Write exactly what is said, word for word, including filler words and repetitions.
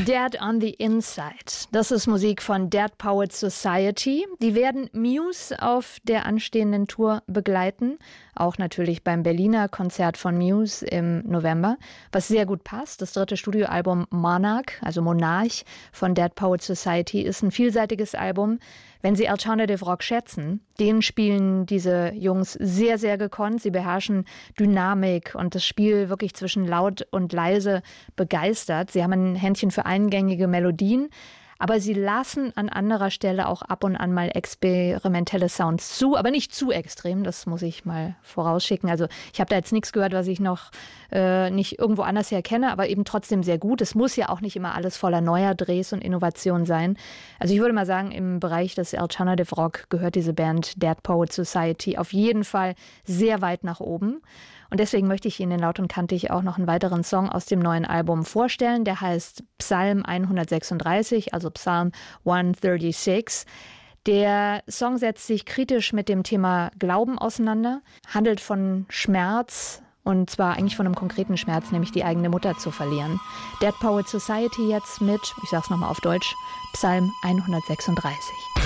Dead on the Inside. Das ist Musik von Dead Poets Society. Die werden Muse auf der anstehenden Tour begleiten. Auch natürlich beim Berliner Konzert von Muse im November. Was sehr gut passt, das dritte Studioalbum Monarch, also Monarch von Dead Poets Society, ist ein vielseitiges Album. Wenn Sie Alternative Rock schätzen, den spielen diese Jungs sehr, sehr gekonnt. Sie beherrschen Dynamik und das Spiel wirklich zwischen laut und leise begeistert. Sie haben ein Händchen für eingängige Melodien, aber sie lassen an anderer Stelle auch ab und an mal experimentelle Sounds zu, aber nicht zu extrem, das muss ich mal vorausschicken. Also ich habe da jetzt nichts gehört, was ich noch äh, nicht irgendwo anders her kenne, aber eben trotzdem sehr gut. Es muss ja auch nicht immer alles voller neuer Drehs und Innovation sein. Also ich würde mal sagen, im Bereich des Alternative Rock gehört diese Band Dead Poets Society auf jeden Fall sehr weit nach oben. Und deswegen möchte ich Ihnen laut und kantig auch noch einen weiteren Song aus dem neuen Album vorstellen. Der heißt Psalm hundertsechsunddreißig, also Psalm hundertsechsunddreißig. Der Song setzt sich kritisch mit dem Thema Glauben auseinander, handelt von Schmerz, und zwar eigentlich von einem konkreten Schmerz, nämlich die eigene Mutter zu verlieren. Dead Poets Society jetzt mit, ich sag's nochmal auf Deutsch, Psalm hundertsechsunddreißig.